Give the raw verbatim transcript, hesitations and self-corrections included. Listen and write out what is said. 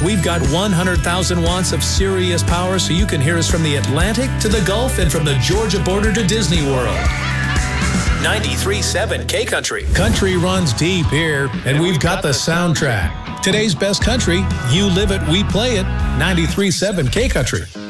we've got one hundred thousand watts of serious power so you can hear us from the Atlantic to the Gulf and from the Georgia border to Disney World. ninety-three point seven K Country. Country runs deep here, and we've got the soundtrack. Today's best country, you live it, we play it. ninety-three point seven K Country.